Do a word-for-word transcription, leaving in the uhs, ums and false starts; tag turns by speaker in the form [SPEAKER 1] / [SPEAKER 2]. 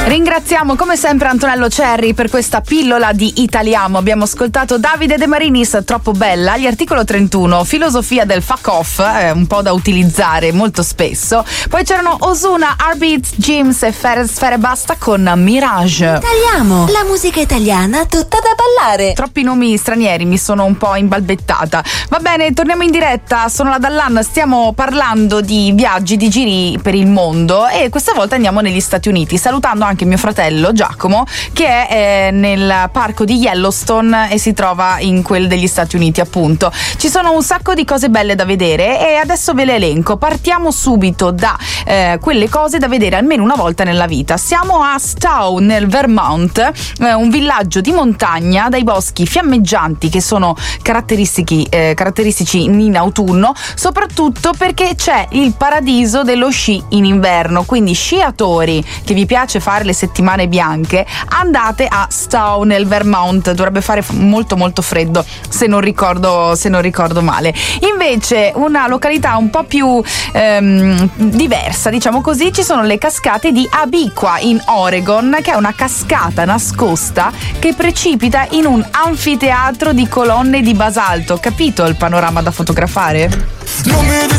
[SPEAKER 1] Ringraziamo come sempre Antonello Cerri per questa pillola di Italiamo. Abbiamo ascoltato Davide De Marinis, Troppo bella, gli articolo trentuno, filosofia del fuck off, eh, un po' da utilizzare molto spesso. Poi c'erano Ozuna, Heartbeat, Jims e Fere, Sfere Basta con Mirage.
[SPEAKER 2] Italiamo, la musica italiana tutta da ballare.
[SPEAKER 1] Troppi nomi stranieri, mi sono un po' imbalbettata. Va bene, torniamo in diretta, sono la Dallan, stiamo parlando di viaggi, di giri per il mondo e questa volta andiamo negli Stati Uniti, salutando anche mio fratello Giacomo che è eh, nel parco di Yellowstone e si trova in quel degli Stati Uniti, appunto. Ci sono un sacco di cose belle da vedere e adesso ve le elenco. Partiamo subito da eh, quelle cose da vedere almeno una volta nella vita. Siamo a Stowe nel Vermont, eh, un villaggio di montagna dai boschi fiammeggianti che sono caratteristici, eh, caratteristici in autunno, soprattutto perché c'è il paradiso dello sci in inverno, quindi sciatori che vi piace fare le settimane bianche, andate a Stowe nel Vermont. Dovrebbe fare molto molto freddo se non ricordo se non ricordo male. Invece una località un po' più ehm, diversa, diciamo così, ci sono le cascate di Abiqua in Oregon, che è una cascata nascosta che precipita in un anfiteatro di colonne di basalto. Capito il panorama da fotografare?